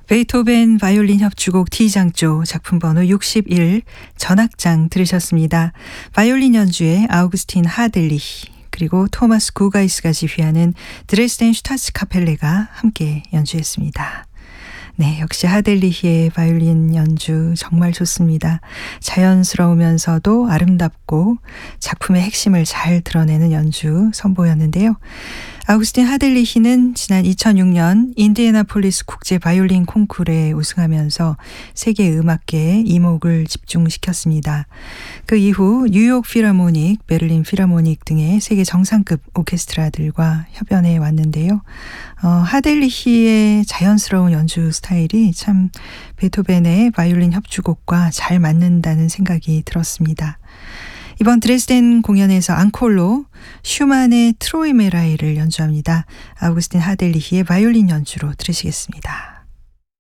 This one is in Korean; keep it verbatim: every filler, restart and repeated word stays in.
베토벤 바이올린 협주곡 D장조 작품 번호 육십일 전악장 들으셨습니다. 바이올린 연주에 아우구스틴 하델리히 그리고 토마스 구가이스가 지휘하는 드레스덴 슈타츠카펠레가 함께 연주했습니다. 네, 역시 하델리히의 바이올린 연주 정말 좋습니다. 자연스러우면서도 아름답고 작품의 핵심을 잘 드러내는 연주 선보였는데요. 아우구스틴 하델리히는 지난 이천육 년 인디애나폴리스 국제 바이올린 콩쿠르에 우승하면서 세계 음악계에 이목을 집중시켰습니다. 그 이후 뉴욕 필하모닉, 베를린 필하모닉 등의 세계 정상급 오케스트라들과 협연해 왔는데요. 어, 하델리히의 자연스러운 연주 스타일이 참 베토벤의 바이올린 협주곡과 잘 맞는다는 생각이 들었습니다. 이번 드레스덴 공연에서 앙콜로 슈만의 트로이 메라이를 연주합니다. 아우구스틴 하델리히의 바이올린 연주로 들으시겠습니다.